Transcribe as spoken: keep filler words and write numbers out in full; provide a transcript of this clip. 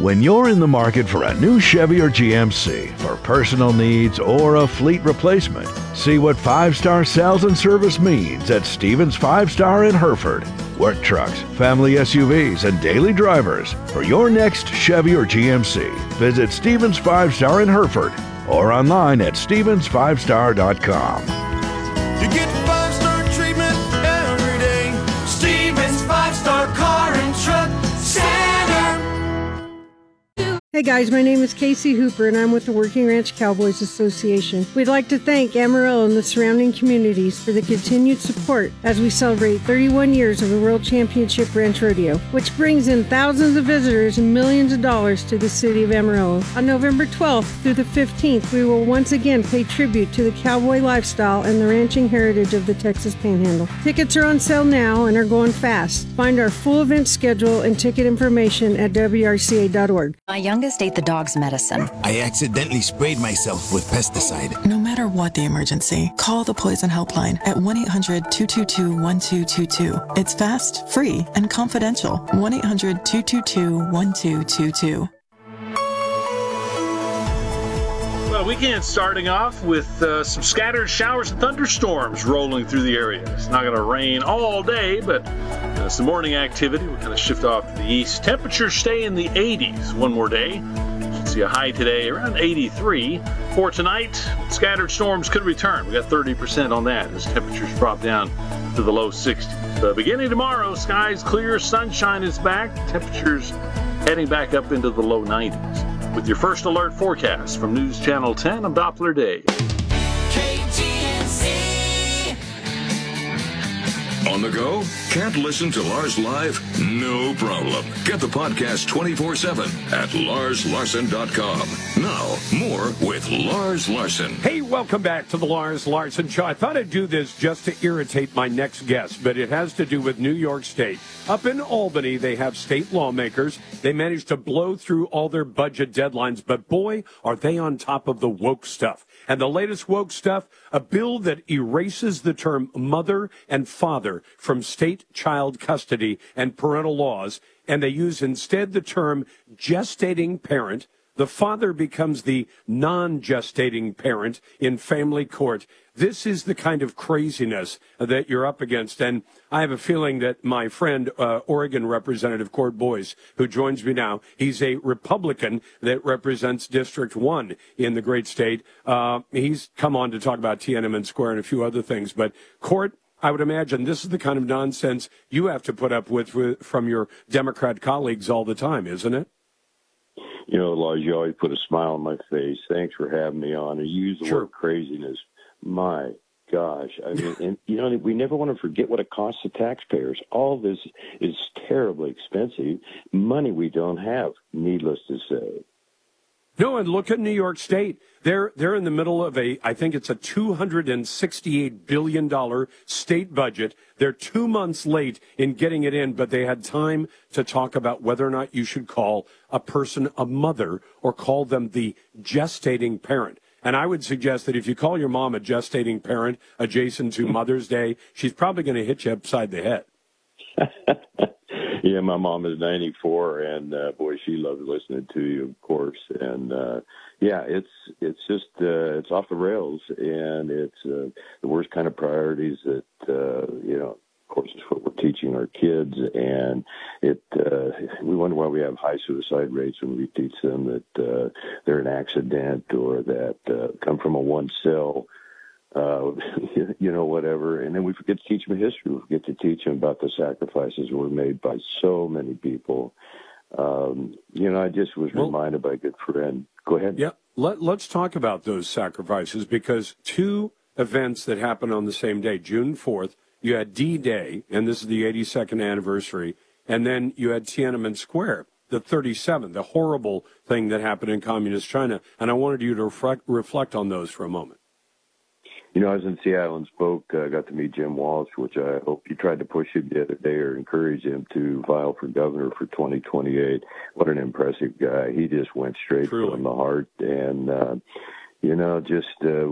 When you're in the market for a new Chevy or G M C for personal needs or a fleet replacement, see what five-star sales and service means at Stevens Five Star in Hereford. Work trucks, family S U Vs, and daily drivers. For your next Chevy or G M C, visit Stevens Five Star in Hereford or online at stevens five star dot com. You get five-star treatment every day. Stevens Five Star Car and Truck Center. Hey guys, my name is Casey Hooper and I'm with the Working Ranch Cowboys Association. We'd like to thank Amarillo and the surrounding communities for the continued support as we celebrate thirty-one years of the World Championship Ranch Rodeo, which brings in thousands of visitors and millions of dollars to the city of Amarillo. On November twelfth through the fifteenth, we will once again pay tribute to the cowboy lifestyle and the ranching heritage of the Texas Panhandle. Tickets are on sale now and are going fast. Find our full event schedule and ticket information at W R C A dot org. My youngest ate the dog's medicine. I accidentally sprayed myself with pesticide. No matter what the emergency, call the Poison Helpline at one eight hundred two two two one two two two. It's fast, free, and confidential. one eight hundred two two two one two two two. Well, weekend starting off with uh, some scattered showers and thunderstorms rolling through the area. It's not going to rain all day, but uh, some morning activity will kind of shift off to the east. Temperatures stay in the eighties one more day. Should see a high today around eighty-three. For tonight, scattered storms could return. We got thirty percent on that as temperatures drop down to the low sixties. Uh, beginning tomorrow, skies clear, sunshine is back. Temperatures heading back up into the low nineties. With your first alert forecast from News Channel ten, I'm Doppler Dave. K G N C. On the go? Can't listen to Lars live? No problem. Get the podcast twenty-four seven at lars larson dot com. Now, more with Lars Larson. Hey, welcome back to the Lars Larson Show. I thought I'd do this just to irritate my next guest, but it has to do with New York State. Up in Albany, they have state lawmakers. They managed to blow through all their budget deadlines, but boy, are they on top of the woke stuff. And the latest woke stuff, a bill that erases the term mother and father from state child custody and parental laws, and they use instead the term gestating parent. The father becomes the non-gestating parent in family court. This is the kind of craziness that you're up against. And I have a feeling that my friend, uh, Oregon Representative Court Boyce, who joins me now, he's a Republican that represents District one in the great state. Uh, he's come on to talk about Tiananmen Square and a few other things. But Court, I would imagine this is the kind of nonsense you have to put up with, with from your Democrat colleagues all the time, isn't it? You know, Lars, you always put a smile on my face. Thanks for having me on. And you use the Sure. word craziness. My gosh. I mean, and, you know, we never want to forget what it costs the taxpayers. All this is terribly expensive. Money we don't have, needless to say. No, and look at New York State. They're they're in the middle of a, I think it's a two hundred sixty-eight billion dollars state budget. They're two months late in getting it in, but they had time to talk about whether or not you should call a person a mother or call them the gestating parent. And I would suggest that if you call your mom a gestating parent adjacent to Mother's Day, she's probably going to hit you upside the head. Yeah, my mom is ninety-four, and uh, boy, she loves listening to you, of course. And uh, yeah, it's it's just uh, it's off the rails, and it's uh, the worst kind of priorities that uh, you know. Of course, it's what we're teaching our kids, and it. Uh, we wonder why we have high suicide rates when we teach them that uh, they're an accident or that uh, come from a one cell. Uh, you know, whatever. And then we forget to teach them history. We forget to teach them about the sacrifices that were made by so many people. Um, you know, I just was well, reminded by a good friend. Go ahead. Yeah, let, let's talk about those sacrifices, because two events that happened on the same day, June fourth, you had D-Day, and this is the eighty-second anniversary, and then you had Tiananmen Square, the thirty-seventh, the horrible thing that happened in communist China. And I wanted you to reflect, reflect on those for a moment. You know, I was in Seattle and spoke. I uh, got to meet Jim Walsh, which I hope you tried to push him the other day or encourage him to file for governor for twenty twenty-eight. What an impressive guy. He just went straight Truly. from the heart. And, uh, you know, just uh,